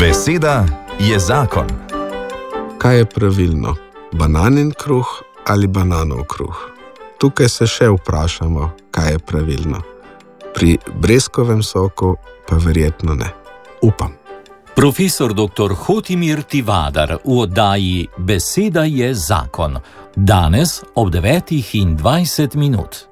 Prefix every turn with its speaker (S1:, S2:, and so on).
S1: Beseda je zakon.
S2: Kaj je pravilno? Bananin kruh ali bananov kruh? Tukaj se še vprašamo, kaj je pravilno. Pri breskovem soku pa verjetno ne. Upam.
S3: Profesor dr. Hotimir Tivadar v oddaji Beseda je zakon. Danes ob 9:20.